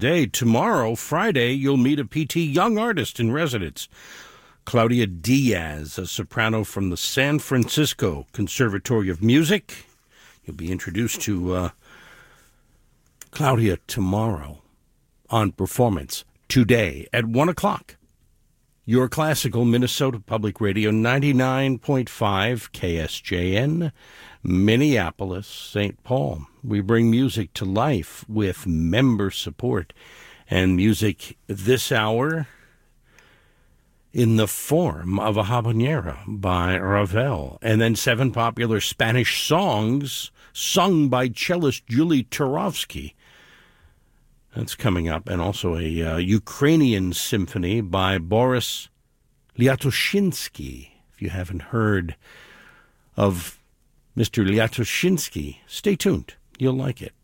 today. Tomorrow, Friday, you'll meet a PT Young Artist in Residence. Claudia Diaz, a soprano from the San Francisco Conservatory of Music. You'll be introduced to Claudia tomorrow on Performance Today at 1 o'clock. Your Classical Minnesota Public Radio 99.5 KSJN, Minneapolis, St. Paul. We bring music to life with member support and music this hour in the form of a habanera by Ravel, and then 7 popular Spanish songs sung by cellist Julie Turovsky. That's coming up, and also a Ukrainian symphony by Boris Liatoshinsky. If you haven't heard of Mr. Liatoshinsky, stay tuned. You'll like it.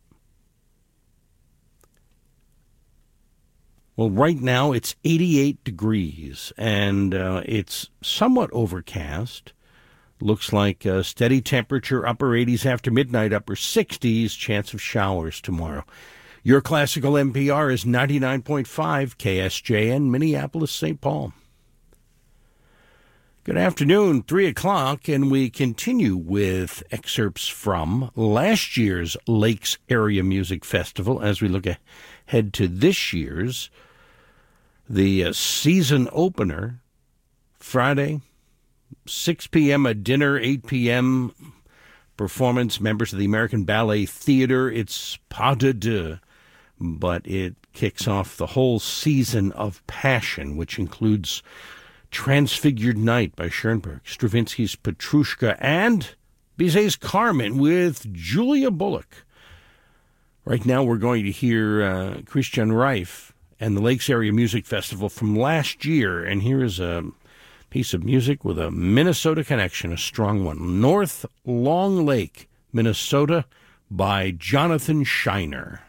Well, right now it's 88 degrees, and it's somewhat overcast. Looks like a steady temperature, upper 80s after midnight, upper 60s, chance of showers tomorrow. Your Classical NPR is 99.5 KSJN, Minneapolis, St. Paul. Good afternoon, 3 o'clock, and we continue with excerpts from last year's Lakes Area Music Festival as we look ahead to this year's. The season opener, Friday, 6 p.m. a dinner, 8 p.m. performance, members of the American Ballet Theater. It's Pas de Deux, but it kicks off the whole season of Passion, which includes Transfigured Night by Schoenberg, Stravinsky's Petrushka, and Bizet's Carmen with Julia Bullock. Right now we're going to hear Christian Reif and the Lakes Area Music Festival from last year. And here is a piece of music with a Minnesota connection, a strong one. North Long Lake, Minnesota, by Jonathan Shiner.